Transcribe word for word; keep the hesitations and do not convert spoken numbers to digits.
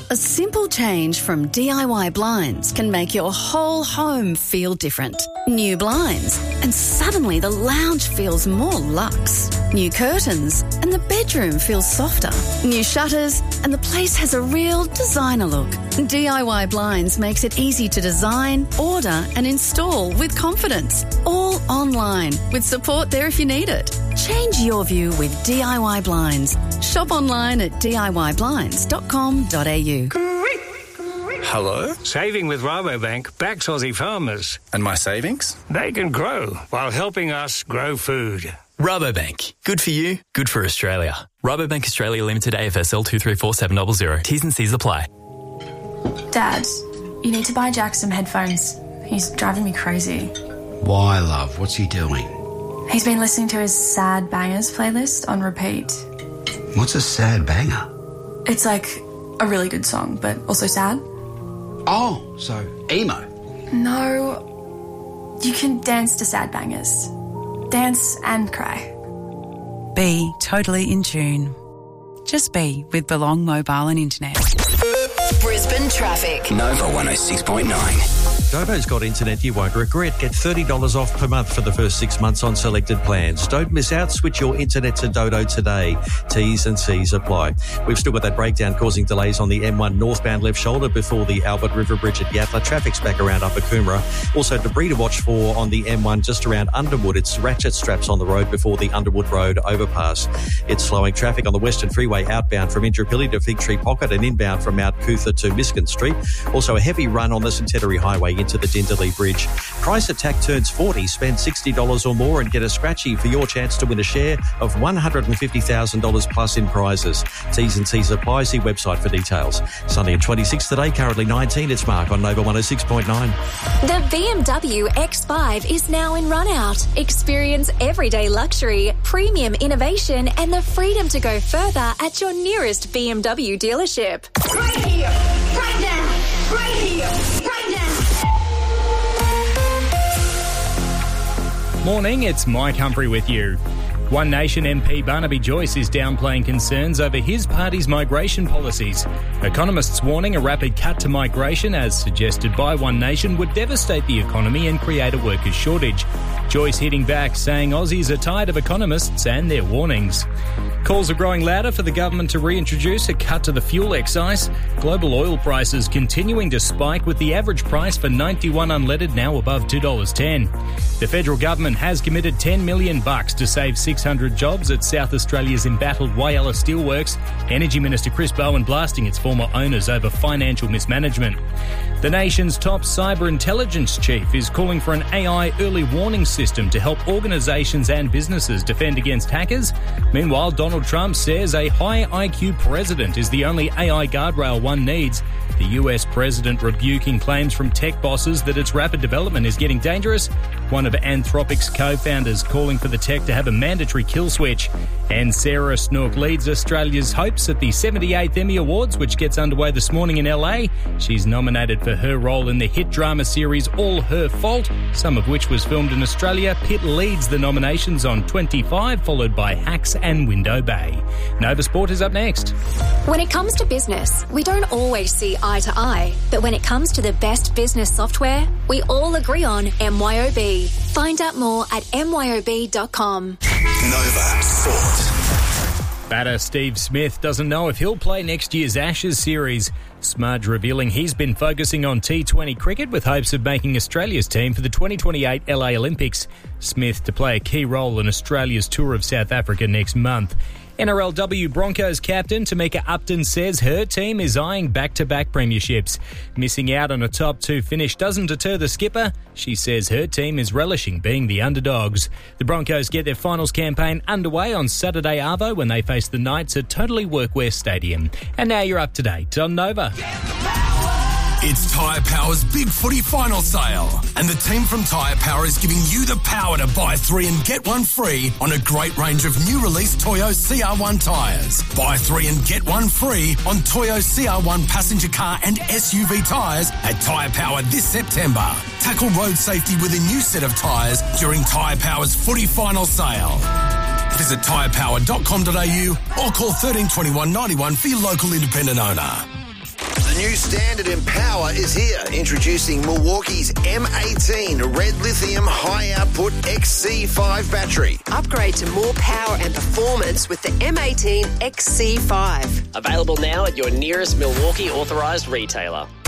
A simple change from D I Y blinds can make your whole home feel different. New blinds, and suddenly the lounge feels more luxe. New curtains, and the bedroom feels softer. New shutters, and the place has a real designer look. D I Y Blinds makes it easy to design, order and install with confidence. All online, with support there if you need it. Change your view with D I Y Blinds. Shop online at d i y blinds dot com dot a u. Hello? Saving with Rabobank backs Aussie farmers. And my savings? They can grow while helping us grow food. Rabobank. Good for you, good for Australia. Rabobank Australia Limited A F S L two three four seven zero zero. T's and C's apply. Dad, you need to buy Jack some headphones. He's driving me crazy. Why, love? What's he doing? He's been listening to his Sad Bangers playlist on repeat. What's a sad banger? It's like a really good song, but also sad. Oh, so emo. No, you can dance to Sad Bangers. Dance and cry. Be totally in tune. Just be with Belong Mobile and Internet. Brisbane traffic. Nova one oh six point nine. Dodo's got internet you won't regret. Get thirty dollars off per month for the first six months on selected plans. Don't miss out. Switch your internet to Dodo today. T's and C's apply. We've still got that breakdown causing delays on the M one northbound left shoulder before the Albert River Bridge at Yatala. Traffic's back around Upper Coomera. Also debris to watch for on the M one just around Underwood. It's ratchet straps on the road before the Underwood Road overpass. It's slowing traffic on the Western Freeway outbound from Indooroopilly to Fig Tree Pocket and inbound from Mount Cootha to Miskin Street. Also a heavy run on the Centenary Highway into the Dinderley Bridge. Price Attack turns forty. Spend sixty dollars or more and get a scratchy for your chance to win a share of one hundred fifty thousand dollars plus in prizes. T's and C's apply. See website for details. Sunday and twenty-six today, currently nineteen. It's Mark on Nova one oh six point nine. The B M W X five is now in run-out. Experience everyday luxury, premium innovation and the freedom to go further at your nearest B M W dealership. Right here, right now, right here, right now. Morning, it's Mike Humphrey with you. One Nation M P Barnaby Joyce is downplaying concerns over his party's migration policies. Economists warning a rapid cut to migration, as suggested by One Nation, would devastate the economy and create a workers' shortage. Joyce hitting back, saying Aussies are tired of economists and their warnings. Calls are growing louder for the government to reintroduce a cut to the fuel excise. Global oil prices continuing to spike, with the average price for ninety-one unleaded now above two dollars ten. The federal government has committed ten million bucks to save six hundred jobs at South Australia's embattled Whyalla Steelworks. Energy Minister Chris Bowen blasting its former owners over financial mismanagement. The nation's top cyber intelligence chief is calling for an A I early warning system to help organisations and businesses defend against hackers. Meanwhile, Donald Trump says a high I Q president is the only A I guardrail one needs. The U S president rebuking claims from tech bosses that its rapid development is getting dangerous. One of Anthropic's co-founders calling for the tech to have a mandatory kill switch. And Sarah Snook leads Australia's hopes at the seventy-eighth Emmy Awards, which gets underway this morning in L A. She's nominated for her role in the hit drama series All Her Fault, some of which was filmed in Australia. Pitt leads the nominations on twenty-five, followed by Hacks and Window Bay. Nova Sport is up next. When it comes to business, we don't always see eye to eye. But when it comes to the best business software, we all agree on M Y O B. Find out more at m y o b dot com. Nova Sport. Batter Steve Smith doesn't know if he'll play next year's Ashes series. Smudge revealing he's been focusing on T twenty cricket with hopes of making Australia's team for the twenty twenty-eight L A Olympics. Smith to play a key role in Australia's tour of South Africa next month. N R L W Broncos captain Tamika Upton says her team is eyeing back-to-back premierships. Missing out on a top two finish doesn't deter the skipper. She says her team is relishing being the underdogs. The Broncos get their finals campaign underway on Saturday Arvo when they face the Knights at Totally Workwear Stadium. And now you're up to date on Nova. It's Tyre Power's Big Footy Final Sale, and the team from Tyre Power is giving you the power to buy three and get one free on a great range of new release Toyo C R one tyres. Buy three and get one free on Toyo C R one passenger car and S U V tyres at Tyre Power this September. Tackle road safety with a new set of tyres during Tyre Power's Footy Final Sale. Visit tyre power dot com dot a u or call thirteen twenty-one ninety-one for your local independent owner. new standard in power is here. Introducing Milwaukee's M eighteen Red Lithium High Output X C five battery. Upgrade to more power and performance with the M eighteen X C five. Available now at your nearest Milwaukee authorised retailer.